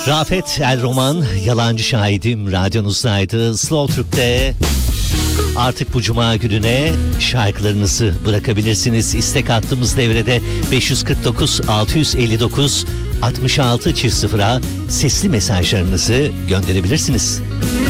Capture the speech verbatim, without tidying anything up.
Rafet El Roman, Yalancı Şahidim radyonuzdaydı. Slow Türk'te artık bu cuma gününe şarkılarınızı bırakabilirsiniz. İstek hattımız devrede beş yüz kırk dokuz altı yüz elli dokuz altmış altı sıfıra sesli mesajlarınızı gönderebilirsiniz.